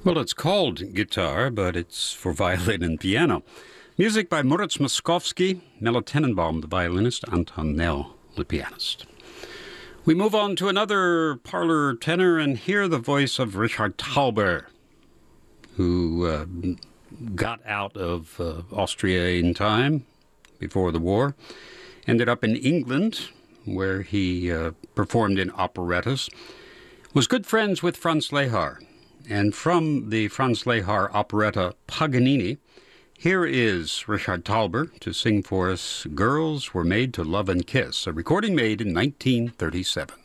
Well, it's called guitar, but it's for violin and piano. Music by Moritz Moszkowski, Melle Tenenbaum, the violinist, Anton Nell, the pianist. We move on to another parlor tenor and hear the voice of Richard Tauber, who got out of Austria in time, before the war, ended up in England, where he performed in operettas, was good friends with Franz Lehár. And from the Franz Lehár operetta Paganini, here is Richard Tauber to sing for us Girls Were Made to Love and Kiss, a recording made in 1937.